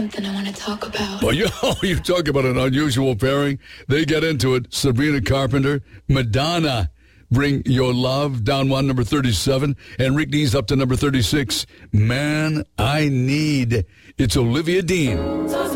something I want to talk about. Well, you talk about an unusual pairing. They get into it. Sabrina Carpenter, Madonna, Bring Your Love, down one, number 37. Enrique D's up to number 36. Man, I Need. It's Olivia Dean.